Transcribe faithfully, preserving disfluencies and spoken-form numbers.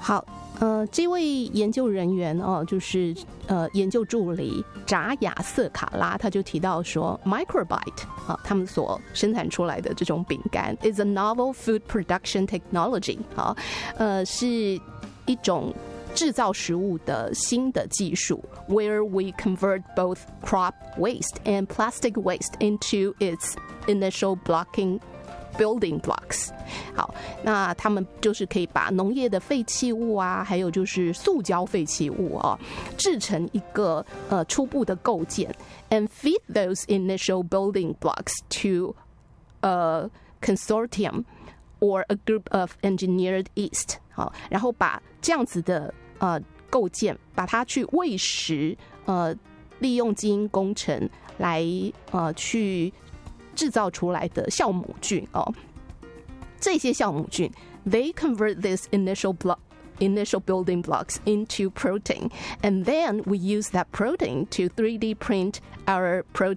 好，呃，这位研究人员哦，就是呃研究助理扎亚瑟卡拉，他就提到说 ，Microbite 啊，他们所生产出来的这种饼干 is a novel food production technology 啊，呃，是一种制造食物的新的技术 ，where we convert both crop waste and plastic waste into its initial blocking building blocks。 好，那他们就是可以把农业的废弃物啊，还有就是塑胶废弃物啊，制成一个呃初步的构件 ，and feed those initial building blocks to a consortium or a group of engineered yeast。 好，然后把这样子的呃构件，把它去喂食，呃，利用基因工程来呃去制造出来的酵母菌哦，这些酵母菌 they convert this initial block initial building blocks into protein, and then we use that protein to three D print our pro